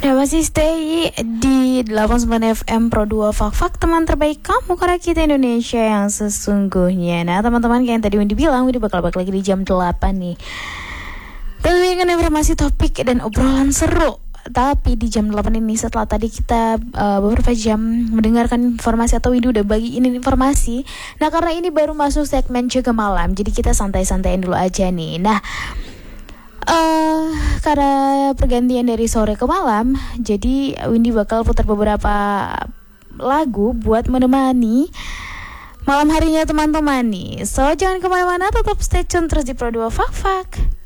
Nah, masih stay di 89 FM Pro 2 Fak-Fak, teman terbaik kamu karena kita Indonesia yang sesungguhnya. Nah, teman-teman kayak yang tadi Windy bilang, Windy bakal balik lagi di jam 8 nih. Tentunya dengan informasi, topik, dan obrolan seru. Tapi di jam 8 ini setelah tadi kita beberapa jam mendengarkan informasi atau Windy udah bagiin informasi. Nah, karena ini baru masuk segmen Jaga Malam, jadi kita santai-santaiin dulu aja nih. Nah, karena pergantian dari sore ke malam, jadi Windy bakal putar beberapa lagu buat menemani malam harinya teman-teman nih. So, jangan kemana-mana, tetap stay tune terus di Pro 2 Fak-Fak.